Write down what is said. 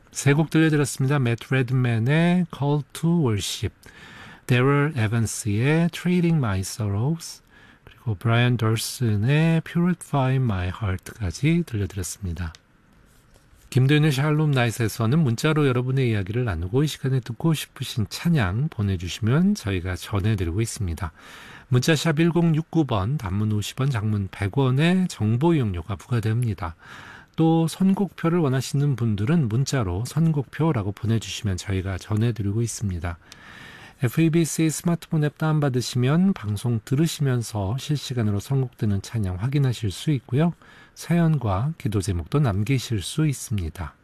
세 곡 들려드렸습니다. 매트 레드맨의 Call to Worship, 데럴 에반스의 Trading My Sorrows, 그리고 브라이언 덜슨의 Purify My Heart까지 들려드렸습니다. 김도윤의 샬롬 나잇에서는 문자로 여러분의 이야기를 나누고 이 시간에 듣고 싶으신 찬양 보내주시면 저희가 전해드리고 있습니다. 문자샵 1069번, 단문 50원, 장문 100원의 정보 이용료가 부과됩니다. 또 선곡표를 원하시는 분들은 문자로 선곡표라고 보내주시면 저희가 전해드리고 있습니다. FEBC 스마트폰 앱 다운받으시면 방송 들으시면서 실시간으로 선곡되는 찬양 확인하실 수 있고요. 사연과 기도 제목도 남기실 수 있습니다.